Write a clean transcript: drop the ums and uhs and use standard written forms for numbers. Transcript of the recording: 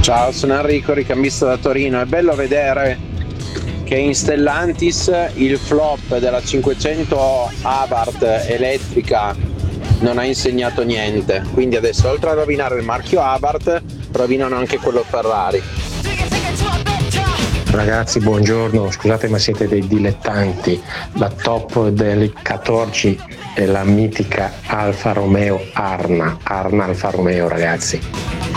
Ciao, sono Enrico, ricambista da Torino. È bello vedere che in Stellantis il flop della 500 Abarth elettrica non ha insegnato niente. Quindi adesso, oltre a rovinare il marchio Abarth, rovinano anche quello Ferrari. Ragazzi, buongiorno, scusate ma siete dei dilettanti. La top del 14 è la mitica Alfa Romeo Arna Alfa Romeo, ragazzi.